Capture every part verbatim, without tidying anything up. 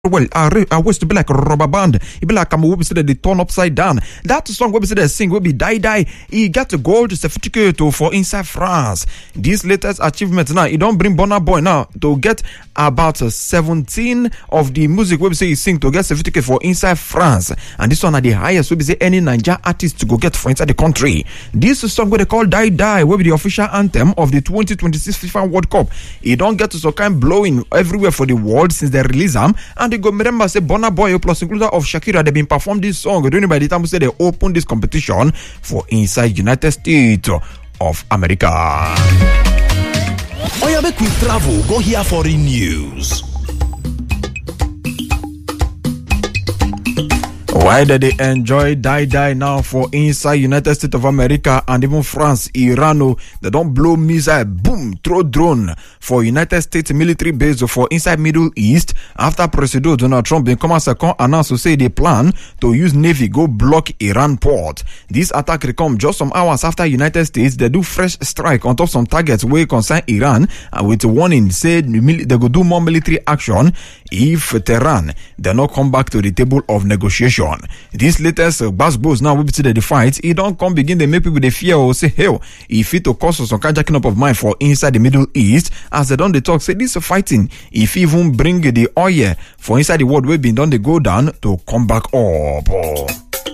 well, I, I wish to be like a rubber band. It be like I'm we say that they turn upside down. That song we say they sing will be Die Die. He got a gold certificate for inside France. This latest achievement now, he don't bring Burna Boy now to get about uh, seventeen of the music we say he sing to get certificate for inside France. And this one are the highest we say any Niger artist to go get for inside the country. This song what they call Die Die will be the official anthem of the twenty twenty-six FIFA World Cup. It don't get to so kind blowing everywhere for the world since they release them. And they go remember say Burna Boy plus includer of Shakira they been performed this song during by the time we say they open this competition for inside United States of America. Oh yeah, make we travel go hear foreign news. Why did they enjoy Die Die now for inside United States of America and even France, Iran? Oh, they don't blow missile, boom, throw drone for United States military base for inside Middle East after President Donald Trump been come as a con announced to say they plan to use Navy go block Iran port. This attack will come just some hours after United States they do fresh strike on top some targets where concern Iran and with a warning said they go do more military action if Tehran they not come back to the table of negotiation. This latest uh, bass goes now we see the fight. It don't come begin they make people they fear or say hell if it to cause some kind of jacking up of mind for inside the Middle East as they don't they talk say this fighting if even bring the oil for inside the world we've been done they go down to come back up. Oh.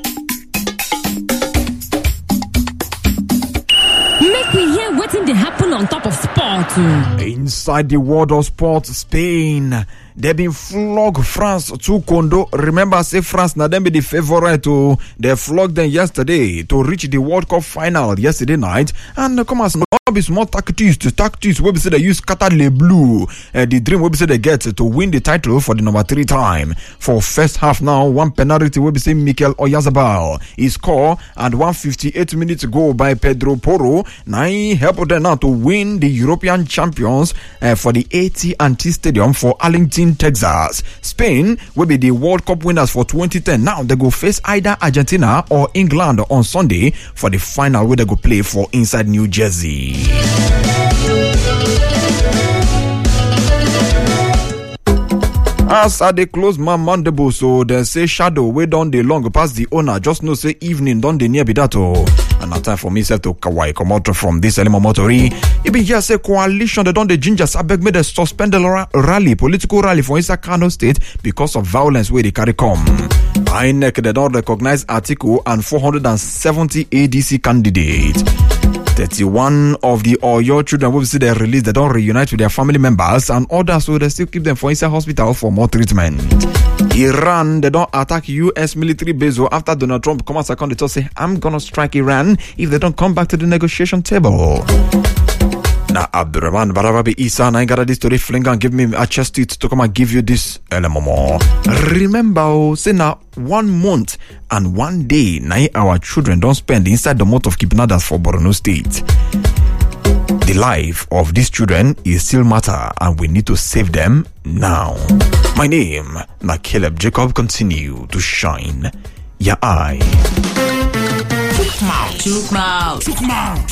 Make we hear what's in the happen on top of sport. Inside the world of sport, Spain. They been flog France to Kondo. Remember, say France now them be the favorite to they flogged them yesterday to reach the World Cup final yesterday night. And uh, come as not be small tactics to tactics we say they use Qatar Le Bleu. Uh, the dream we say they get to win the title for the number three time. For first half now, one penalty we say Mikel Oyarzabal. He score and one fifty-eight minutes goal by Pedro Porro. Now he helped them now to win the European champions uh, for the A T and T Stadium for Arlington, Texas. Spain will be the World Cup winners for twenty ten. Now they go face either Argentina or England on Sunday for the final where they go play for inside New Jersey. As I they close my mandible, so they say shadow way down the long past the owner. Just know say evening done the near bidato. And now time for myself to kawaii come out from this element motory. It be here say coalition they done the gingers. I beg me they suspend the ra- rally, political rally for inside Kano State because of violence where they carry come. I N E C they don't recognize Atiku and four hundred seventy A D C candidates. thirty-one of the Oyo children will see they released. They don't reunite with their family members and others, so they still keep them for inside hospital for more treatment. Iran, they don't attack U S military base after Donald Trump come out second. They talk say, I'm gonna strike Iran if they don't come back to the negotiation table. Now, Abdurrahman Barababi Isa, and I got this story fling and give me a chest it to come and give you this element. Remember, say now one month and one day, now our children don't spend inside the mouth of kidnappers for Borno State. The life of these children is still matter, and we need to save them now. My name, na Caleb Jacob, continue to shine your eye. Chook mouth. Chook mouth. Chook mouth.